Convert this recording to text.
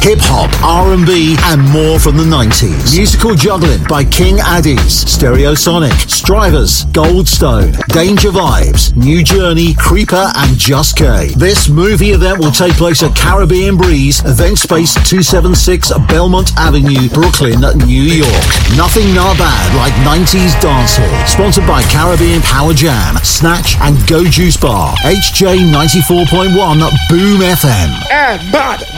hip-hop, R&B, and more from the 90s. Musical juggling by King Addies, Stereosonic, Strivers, Goldstone, Danger Vibes, New Journey, Creeper, and Just K. This movie event will take place at Caribbean Breeze, Event Space 276 Belmont Avenue, Brooklyn, New York. Nothing not bad like 90s dancehall. Sponsored by Caribbean Power Jam, Snatch, and Go Juice Bar. HJ 94.1 Boom FM. And bad.